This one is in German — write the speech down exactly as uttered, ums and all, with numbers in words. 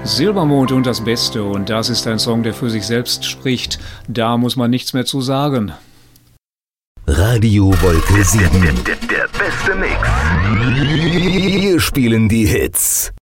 Silbermond und das Beste, und das ist ein Song, der für sich selbst spricht. Da muss man nichts mehr zu sagen. Radio Wolke sieben. Der, der, der beste Mix. Wir spielen die Hits.